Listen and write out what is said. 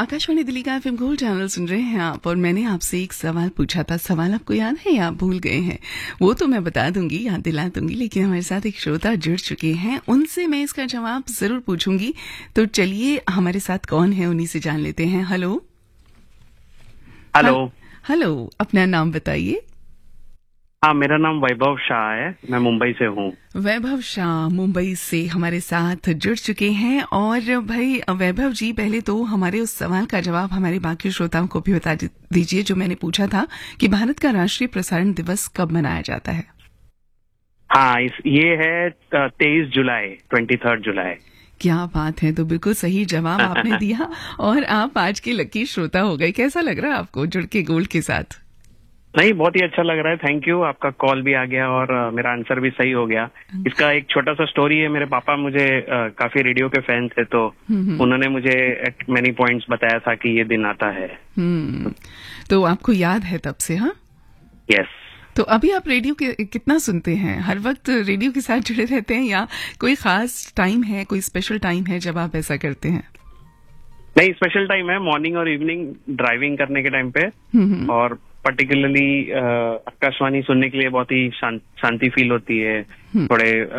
आकाशवाणी दिल्ली का FM gold channel सुन रहे हैं आप, और मैंने आपसे एक सवाल पूछा था। सवाल आपको याद है या आप भूल गए हैं? वो तो मैं बता दूंगी, याद दिला दूंगी, लेकिन हमारे साथ एक श्रोता जुड़ चुके हैं, उनसे मैं इसका जवाब जरूर पूछूंगी। तो चलिए, हमारे साथ कौन है उन्हीं से जान लेते हैं। Hello hello. हेलो, अपना नाम बताइए। हाँ, मेरा नाम वैभव शाह है, मैं मुंबई से हूँ। वैभव शाह मुंबई से हमारे साथ जुड़ चुके हैं। और भाई वैभव जी, पहले तो हमारे उस सवाल का जवाब हमारे बाकी श्रोताओं को भी बता दीजिए जो मैंने पूछा था कि भारत का राष्ट्रीय प्रसारण दिवस कब मनाया जाता है। हाँ, ये है 23 जुलाई, 23 जुलाई। क्या बात है, तो बिल्कुल सही जवाब आपने दिया और आप आज के लकी श्रोता हो गए। कैसा लग रहा है आपको जुड़ के गोल्ड के साथ? नहीं, बहुत ही अच्छा लग रहा है, थैंक यू। आपका कॉल भी आ गया और मेरा आंसर भी सही हो गया। इसका एक छोटा सा स्टोरी है। मेरे पापा मुझे काफी रेडियो के फैन थे, तो उन्होंने मुझे एट मेनी पॉइंट्स बताया था कि ये दिन आता है। तो आपको याद है तब से? हाँ, यस। तो अभी आप रेडियो के कितना सुनते हैं? हर वक्त रेडियो के साथ जुड़े रहते हैं या कोई खास टाइम है, कोई स्पेशल टाइम है जब आप ऐसा करते हैं? नहीं, स्पेशल टाइम है, मॉर्निंग और इवनिंग ड्राइविंग करने के टाइम पे। और पर्टिकुलरली आकाशवाणी सुनने के लिए बहुत ही शांति फील होती है। थोड़े